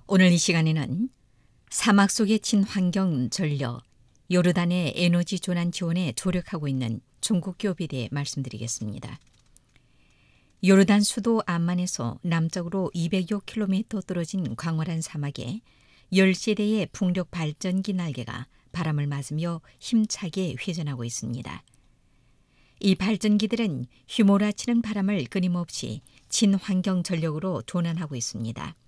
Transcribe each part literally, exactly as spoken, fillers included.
오늘 이 시간에는 사막 속의 친환경 전력, 요르단의 에너지 전환 지원에 조력하고 있는 중국 기업에 대해 말씀드리겠습니다. 요르단 수도 암만에서 남쪽으로 이백여 킬로미터 떨어진 광활한 사막에 열 세대의 풍력 발전기 날개가 바람을 맞으며 힘차게 회전하고 있습니다. 이 발전기들은 휘몰아치는 바람을 끊임없이 친환경 전력으로 전환하고 있습니다.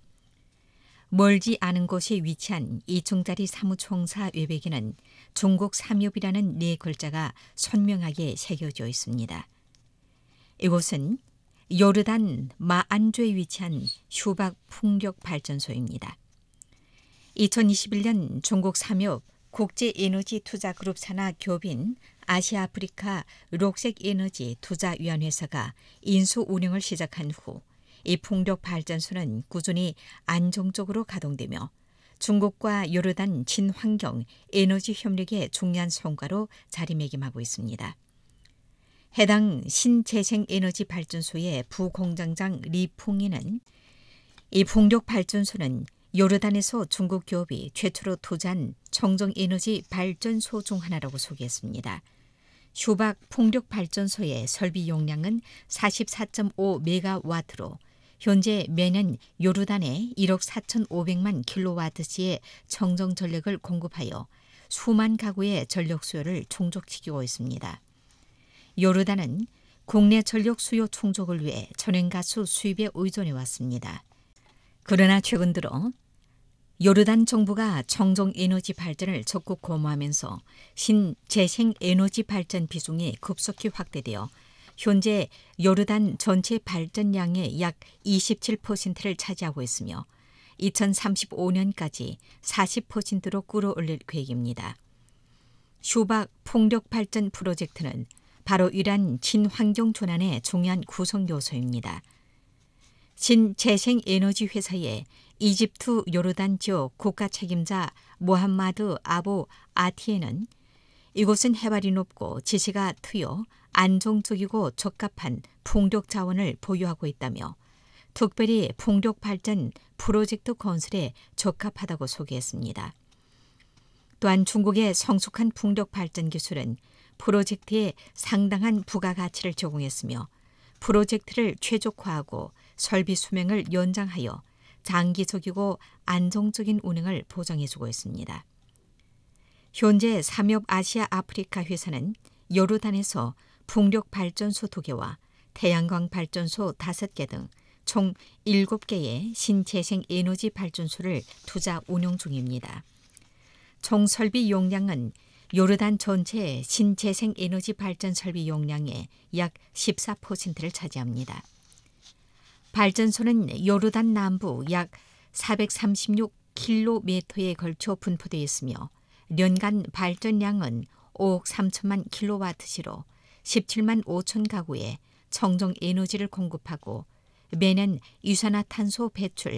멀지 않은 곳에 위치한 이 층짜리 사무총사 외벽에는 중국 삼엽이라는 네 글자가 선명하게 새겨져 있습니다. 이곳은 요르단 마안주에 위치한 슈박 풍력발전소입니다. 이천이십일 년 중국 삼엽 국제에너지투자그룹 산하 기업인 아시아아프리카 록색에너지 투자위원회사가 인수 운영을 시작한 후 이 풍력발전소는 꾸준히 안정적으로 가동되며 중국과 요르단 친환경 에너지 협력의 중요한 성과로 자리매김하고 있습니다. 해당 신재생에너지 발전소의 부공장장 리풍이는 이 풍력발전소는 요르단에서 중국 기업이 최초로 투자한 청정에너지 발전소 중 하나라고 소개했습니다. 슈박 풍력발전소의 설비 용량은 사십사 점 오 메가와트로 현재 매년 요르단에 일억 사천오백만 킬로와트시의 청정 전력을 공급하여 수만 가구의 전력 수요를 충족시키고 있습니다. 요르단은 국내 전력 수요 충족을 위해 천연가스 수입에 의존해 왔습니다. 그러나 최근 들어 요르단 정부가 청정에너지 발전을 적극 고무하면서 신재생에너지 발전 비중이 급속히 확대되어 현재 요르단 전체 발전량의 약 이십칠 퍼센트를 차지하고 있으며 이천삼십오 년까지 사십 퍼센트로 끌어올릴 계획입니다. 슈박 풍력발전 프로젝트는 바로 이러한 친환경 전환의 중요한 구성 요소입니다. 신재생에너지 회사의 이집트 요르단 지역 국가 책임자 모함마드 아부 아티에는 이곳은 해발이 높고 지시가 트여 안정적이고 적합한 풍력 자원을 보유하고 있다며 특별히 풍력 발전 프로젝트 건설에 적합하다고 소개했습니다. 또한 중국의 성숙한 풍력 발전 기술은 프로젝트에 상당한 부가가치를 제공했으며 프로젝트를 최적화하고 설비 수명을 연장하여 장기적이고 안정적인 운행을 보장해주고 있습니다. 현재 삼엽 아시아 아프리카 회사는 요르단에서 풍력발전소 두 개와 태양광 발전소 다섯 개 등 총 일곱 개의 신재생에너지 발전소를 투자 운영 중입니다. 총 설비 용량은 요르단 전체 신재생에너지 발전 설비 용량의 약 십사 퍼센트를 차지합니다. 발전소는 요르단 남부 약 사백삼십육 킬로미터에 걸쳐 분포되어 있으며 연간 발전량은 오억 삼천만 킬로와트시로 십칠만 오천 가구에 청정에너지를 공급하고 매년 이산화탄소 배출